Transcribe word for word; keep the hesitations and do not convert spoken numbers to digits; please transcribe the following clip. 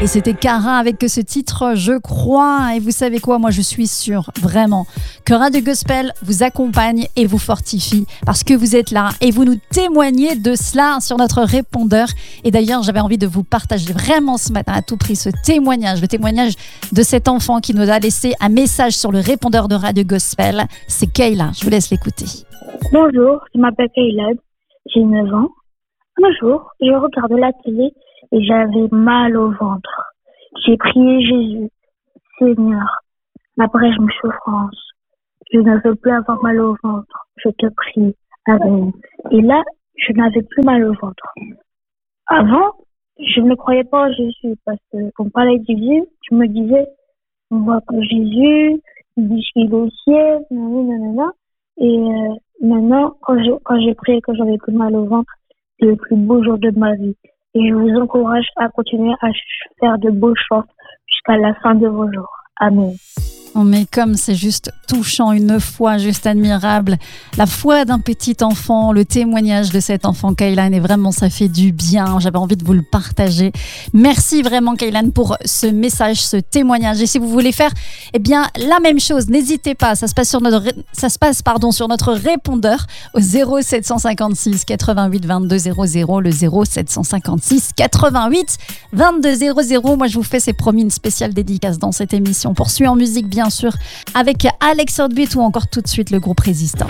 Et c'était Cara avec ce titre, je crois. Et vous savez quoi, moi je suis sûre, vraiment, que Radio Gospel vous accompagne et vous fortifie parce que vous êtes là et vous nous témoignez de cela sur notre répondeur. Et d'ailleurs, j'avais envie de vous partager vraiment ce matin à tout prix ce témoignage, le témoignage de cet enfant qui nous a laissé un message sur le répondeur de Radio Gospel. C'est Kayla, je vous laisse l'écouter. Bonjour, je m'appelle Kayla, j'ai neuf ans. Un jour, je regardais la télé et j'avais mal au ventre. J'ai prié Jésus, Seigneur, abrège mes souffrances. Je ne veux plus avoir mal au ventre. Je te prie, Amen. Et là, je n'avais plus mal au ventre. Avant, je ne croyais pas en Jésus parce qu'on parlait de Jésus, je me disais, on voit que Jésus, il dit qu'il est au ciel, nanana. Et euh, maintenant, quand j'ai, quand j'ai prié que j'avais plus mal au ventre, c'est le plus beau jour de ma vie. Et je vous encourage à continuer à faire de beaux chants jusqu'à la fin de vos jours. Amen. Oh mais comme c'est juste touchant, une foi juste admirable. La foi d'un petit enfant, le témoignage de cet enfant Kaylan, et vraiment ça fait du bien. J'avais envie de vous le partager. Merci vraiment Kaylan pour ce message, ce témoignage. Et si vous voulez faire eh bien, la même chose, n'hésitez pas. Ça se passe sur notre, ça se passe, pardon, sur notre répondeur au zéro sept cent cinquante-six quatre-vingt-huit vingt-deux zéro zéro, le zéro sept cent cinquante-six quatre-vingt-huit vingt-deux zéro zéro. Moi je vous fais, c'est promis, une spéciale dédicace dans cette émission. Poursuit en musique bien sûr avec Alex Heartbeat ou encore tout de suite le groupe Résistance.